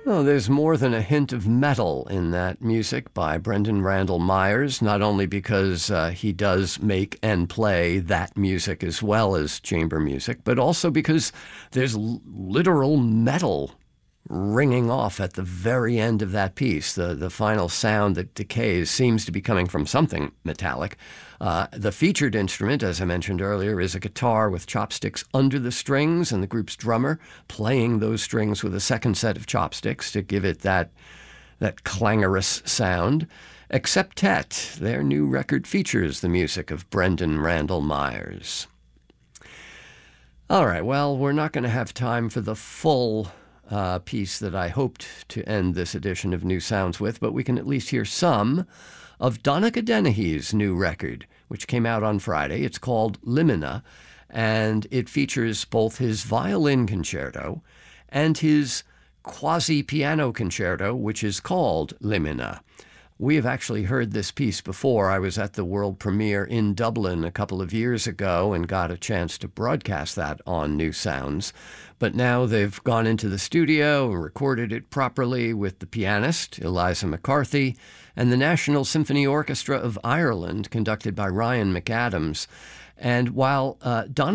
Oh, there's more than a hint of metal in that music by Brendan Randall Myers, not only because he does make and play that music as well as chamber music, but also because there's literal metal ringing off at the very end of that piece. The final sound that decays seems to be coming from something metallic. The featured instrument, as I mentioned earlier, is a guitar with chopsticks under the strings, and the group's drummer playing those strings with a second set of chopsticks to give it that clangorous sound. Exceptet, their new record features the music of Brendan Randall Myers. All right, well, we're not going to have time for the full piece that I hoped to end this edition of New Sounds with, but we can at least hear some of Donnacha Dennehy's new record, which came out on Friday. It's called Limina, and it features both his violin concerto and his quasi-piano concerto, which is called Limina. We have actually heard this piece before. I was at the world premiere in Dublin a couple of years ago and got a chance to broadcast that on New Sounds. But now they've gone into the studio and recorded it properly with the pianist, Eliza McCarthy, and the National Symphony Orchestra of Ireland, conducted by Ryan McAdams. And while Donna